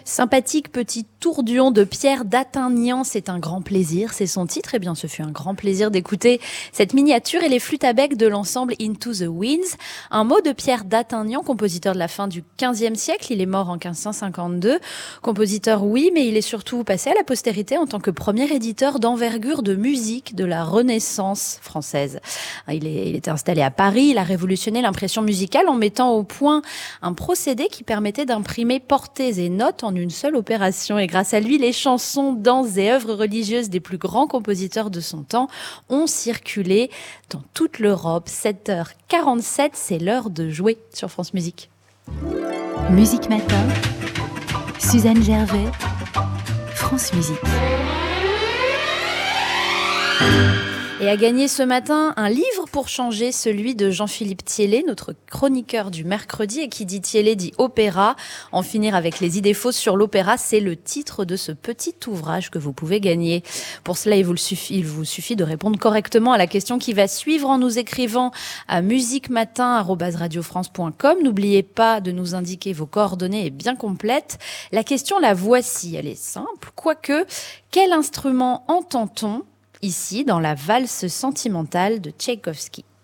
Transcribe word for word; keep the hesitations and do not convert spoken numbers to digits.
Sympathique petit tourduon de Pierre d'Attignan, c'est un grand plaisir, c'est son titre. Eh bien, ce fut un grand plaisir d'écouter cette miniature et les flûtes à bec de l'ensemble Into the Winds. Un mot de Pierre d'Attignan, compositeur de la fin du quinzième siècle. Il est mort en quinze cent cinquante-deux. Compositeur, oui, mais il est surtout passé à la postérité en tant que premier éditeur d'envergure de musique de la Renaissance française. Il, est, il était installé à Paris, il a révolutionné l'impression musicale en mettant au point un procédé qui permettait d'imprimer portées et notes en une seule opération. Et grâce à lui, les chansons, danses et œuvres religieuses des plus grands compositeurs de son temps ont circulé dans toute l'Europe. sept heures quarante-sept, c'est l'heure de jouer sur France Musique. Musique Matin, Suzanne Gervais, France Musique. Et à gagner ce matin, un livre pour changer, celui de Jean-Philippe Thiellet, notre chroniqueur du mercredi. Et qui dit Thiellet dit opéra. En finir avec les idées fausses sur l'opéra, c'est le titre de ce petit ouvrage que vous pouvez gagner. Pour cela, il vous suffit, il vous suffit de répondre correctement à la question qui va suivre en nous écrivant à musiquematin arobase radiofrance point com. N'oubliez pas de nous indiquer vos coordonnées et bien complètes. La question, la voici. Elle est simple. Quoique, quel instrument entend-on ici dans la valse sentimentale de Tchaïkovski?